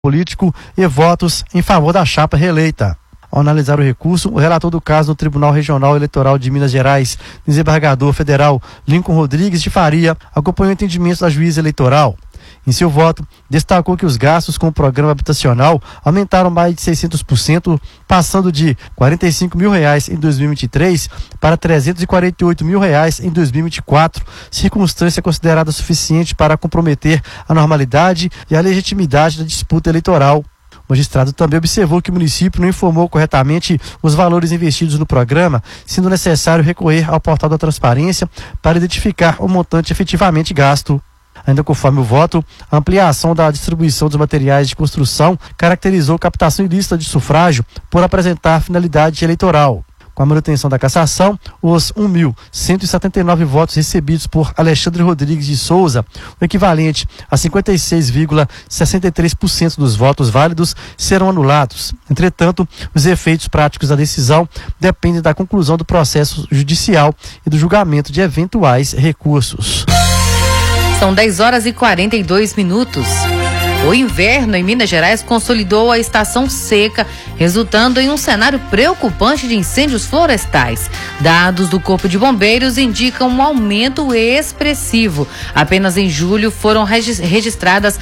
político e votos em favor da chapa reeleita. Ao analisar o recurso, o relator do caso no Tribunal Regional Eleitoral de Minas Gerais, desembargador federal Lincoln Rodrigues de Faria, acompanhou o entendimento da juíza eleitoral. Em seu voto, destacou que os gastos com o programa habitacional aumentaram mais de 600%, passando de R$ 45 mil em 2023 para R$ 348 mil em 2024, circunstância considerada suficiente para comprometer a normalidade e a legitimidade da disputa eleitoral. O magistrado também observou que o município não informou corretamente os valores investidos no programa, sendo necessário recorrer ao portal da transparência para identificar o montante efetivamente gasto. Ainda conforme o voto, a ampliação da distribuição dos materiais de construção caracterizou captação ilícita de sufrágio por apresentar finalidade eleitoral. Com a manutenção da cassação, os 1.179 votos recebidos por Alexandre Rodrigues de Souza, o equivalente a 56,63% dos votos válidos, serão anulados. Entretanto, os efeitos práticos da decisão dependem da conclusão do processo judicial e do julgamento de eventuais recursos. São 10h42. O inverno em Minas Gerais consolidou a estação seca, resultando em um cenário preocupante de incêndios florestais. Dados do Corpo de Bombeiros indicam um aumento expressivo. Apenas em julho foram registradas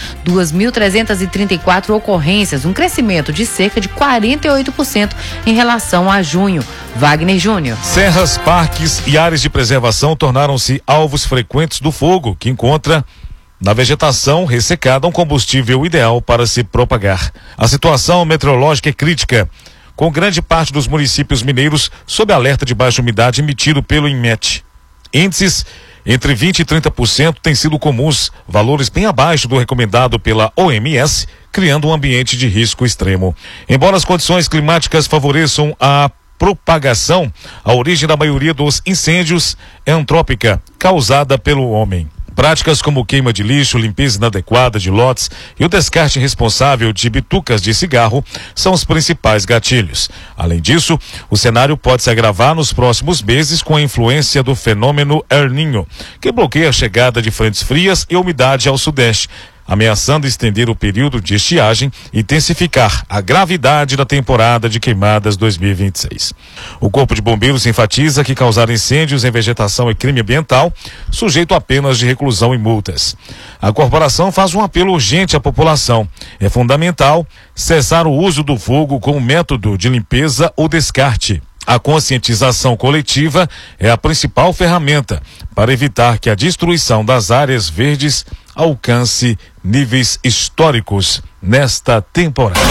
2.334 ocorrências, um crescimento de cerca de 48% em relação a junho. Wagner Júnior. Serras, parques e áreas de preservação tornaram-se alvos frequentes do fogo, que encontra na vegetação ressecada um combustível ideal para se propagar. A situação meteorológica é crítica, com grande parte dos municípios mineiros sob alerta de baixa umidade emitido pelo INMET. Índices entre 20% e 30% têm sido comuns, valores bem abaixo do recomendado pela OMS, criando um ambiente de risco extremo. Embora as condições climáticas favoreçam a propagação, a origem da maioria dos incêndios é antrópica, causada pelo homem. Práticas como queima de lixo, limpeza inadequada de lotes e o descarte irresponsável de bitucas de cigarro são os principais gatilhos. Além disso, o cenário pode se agravar nos próximos meses com a influência do fenômeno El Niño, que bloqueia a chegada de frentes frias e umidade ao sudeste, ameaçando estender o período de estiagem e intensificar a gravidade da temporada de queimadas 2026. O Corpo de Bombeiros enfatiza que causar incêndios em vegetação é crime ambiental, sujeito apenas de reclusão e multas. A corporação faz um apelo urgente à população. É fundamental cessar o uso do fogo como método de limpeza ou descarte. A conscientização coletiva é a principal ferramenta para evitar que a destruição das áreas verdes alcance níveis históricos nesta temporada.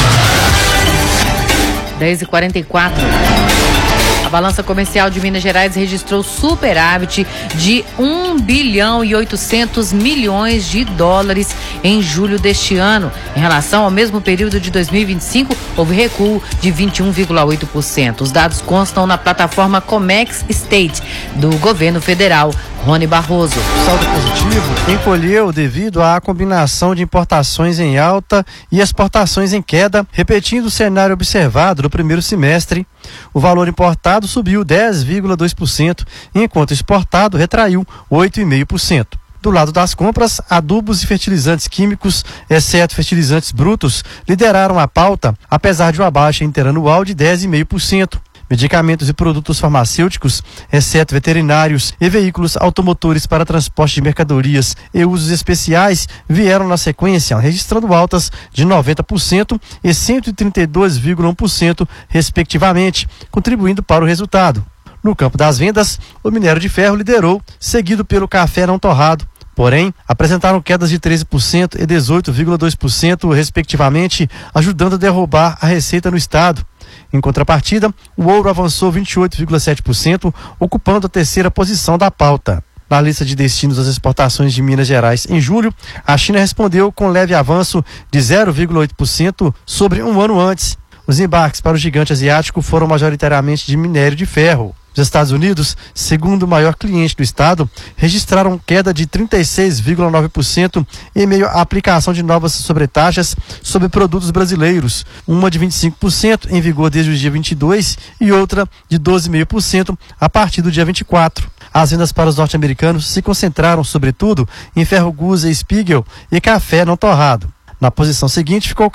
10h44. A balança comercial de Minas Gerais registrou superávit de 1 bilhão e 800 milhões de dólares em julho deste ano. Em relação ao mesmo período de 2025, houve recuo de 21,8%. Os dados constam na plataforma Comex State do governo federal. Rony Barroso. O saldo positivo encolheu devido à combinação de importações em alta e exportações em queda, repetindo o cenário observado no primeiro semestre. O valor importado subiu 10,2%, enquanto exportado retraiu 8,5%. Do lado das compras, adubos e fertilizantes químicos, exceto fertilizantes brutos, lideraram a pauta, apesar de uma baixa interanual de 10,5%. Medicamentos e produtos farmacêuticos, exceto veterinários e veículos automotores para transporte de mercadorias e usos especiais, vieram na sequência, registrando altas de 90% e 132,1%, respectivamente, contribuindo para o resultado. No campo das vendas, o minério de ferro liderou, seguido pelo café não torrado. Porém, apresentaram quedas de 13% e 18,2%, respectivamente, ajudando a derrubar a receita no estado. Em contrapartida, o ouro avançou 28,7%, ocupando a terceira posição da pauta. Na lista de destinos das exportações de Minas Gerais em julho, a China respondeu com leve avanço de 0,8% sobre um ano antes. Os embarques para o gigante asiático foram majoritariamente de minério de ferro. Os Estados Unidos, segundo o maior cliente do estado, registraram queda de 36,9% em meio à aplicação de novas sobretaxas sobre produtos brasileiros, uma de 25% em vigor desde o dia 22 e outra de 12,5% a partir do dia 24. As vendas para os norte-americanos se concentraram, sobretudo, em ferro gusa e Spiegel e café não torrado. Na posição seguinte ficou